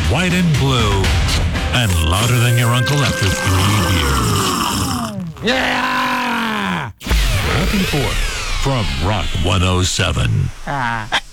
white and blue, and louder than your uncle after 3 beers. Yeah! Back and forth from Rock 107.